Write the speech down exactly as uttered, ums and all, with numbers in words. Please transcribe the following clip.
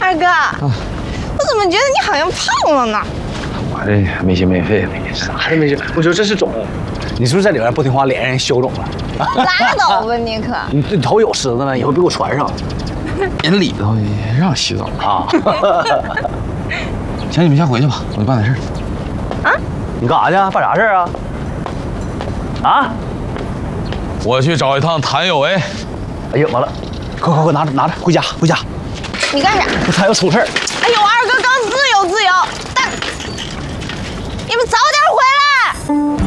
二哥，啊、我怎么觉得你好像胖了呢？ 我这没心没肺的，啥都没事。我觉得这是肿。你是不是在里边不听话，脸让人消肿了？ 拉倒吧，你可！ 你这头有虱子呢，以后别给我传上。人里头也让洗澡啊！行，你们先回去吧，我去办点事。啊？你干啥去？办啥事啊？啊？ 我去找一趟谭有为。 哎呀，完了！快快快，拿着拿着，回家回家。 你干啥？ 他要出事儿。 哎呦，二哥刚自由自由，但你们早点回来。